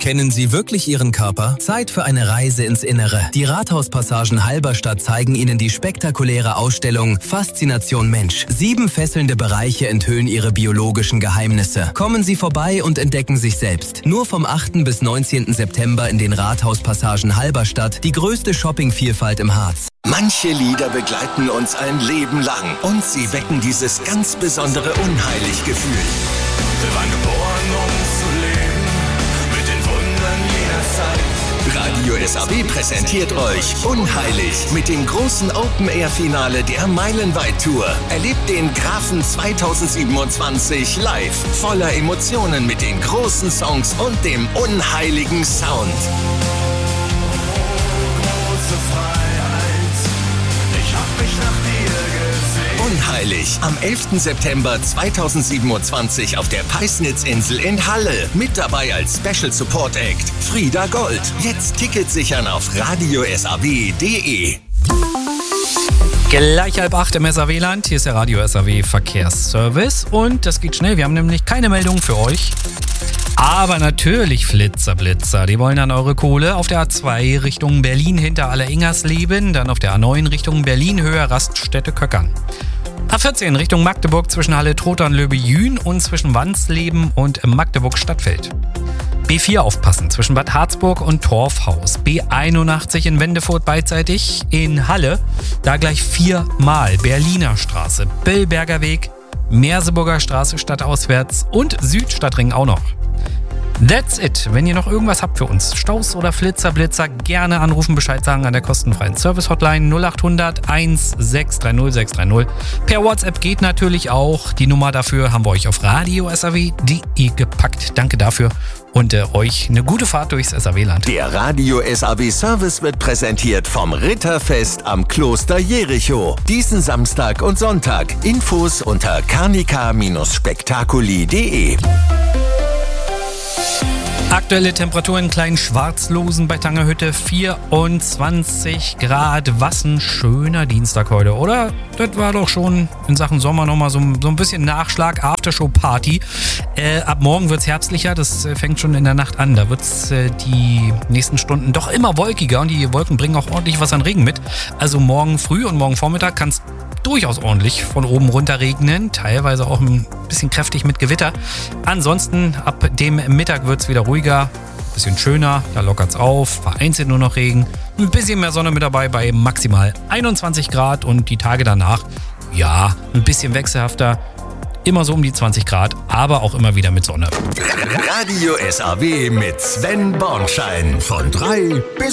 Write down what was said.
Kennen Sie wirklich Ihren Körper? Zeit für eine Reise ins Innere. Die Rathauspassagen Halberstadt zeigen Ihnen die spektakuläre Ausstellung Faszination Mensch. 7 fesselnde Bereiche enthüllen Ihre biologischen Geheimnisse. Kommen Sie vorbei und entdecken sich selbst. Nur vom 8. bis 19. September in den Rathauspassagen Halberstadt, die größte Shoppingvielfalt im Harz. Manche Lieder begleiten uns ein Leben lang und sie wecken dieses ganz besondere Unheilig-Gefühl. Wir waren geboren, um zu leben, mit den Wundern jeder Zeit. Radio SAW präsentiert euch Unheilig mit dem großen Open-Air-Finale der Meilenweit-Tour. Erlebt den Grafen 2027 live, voller Emotionen mit den großen Songs und dem unheiligen Sound. Große Freiheit, ich hab mich nach dir gesehen. Unheilig am 11. September 2027 auf der Peisnitzinsel in Halle. Mit dabei als Special Support Act Frieda Gold. Jetzt Tickets sichern auf radiosaw.de. Gleich 7:30 im SAW-Land. Hier ist der Radio SAW Verkehrsservice und das geht schnell. Wir haben nämlich keine Meldung für euch. Aber natürlich Flitzer, die wollen dann eure Kohle. Auf der A2 Richtung Berlin hinter Alleringersleben, dann auf der A9 Richtung Berlin Höhe Raststätte Köckern. A14 Richtung Magdeburg zwischen Halle Trotha und Löbe-Jühn und zwischen Wandsleben und Magdeburg Stadtfeld. B4 aufpassen zwischen Bad Harzburg und Torfhaus. B81 in Wendefurt beidseitig. In Halle, da gleich 4-mal Berliner Straße, Billberger Weg, Merseburger Straße stadtauswärts und Südstadtring auch noch. That's it. Wenn ihr noch irgendwas habt für uns, Staus oder Blitzer, gerne anrufen, Bescheid sagen an der kostenfreien Service-Hotline 0800 1630 630. Per WhatsApp geht natürlich auch. Die Nummer dafür haben wir euch auf radiosaw.de gepackt. Danke dafür und euch eine gute Fahrt durchs SAW-Land. Der Radio SAW Service wird präsentiert vom Ritterfest am Kloster Jericho. Diesen Samstag und Sonntag. Infos unter carnica-spektakuli.de. Aktuelle Temperatur in kleinen Schwarzlosen bei Tangerhütte 24 Grad. Was ein schöner Dienstag heute, oder? Das war doch schon in Sachen Sommer nochmal so ein bisschen Nachschlag, Aftershow-Party. Ab morgen wird's herbstlicher, das fängt schon in der Nacht an. Da wird's die nächsten Stunden doch immer wolkiger und die Wolken bringen auch ordentlich was an Regen mit. Also morgen früh und morgen Vormittag kann's durchaus ordentlich von oben runter regnen, teilweise auch ein bisschen kräftig mit Gewitter. Ansonsten ab dem Mittag wird es wieder ruhiger, ein bisschen schöner, da lockert es auf, vereinzelt nur noch Regen, ein bisschen mehr Sonne mit dabei bei maximal 21 Grad und die Tage danach, ja, ein bisschen wechselhafter, immer so um die 20 Grad, aber auch immer wieder mit Sonne. Radio SAW mit Sven Bornschein von 3 bis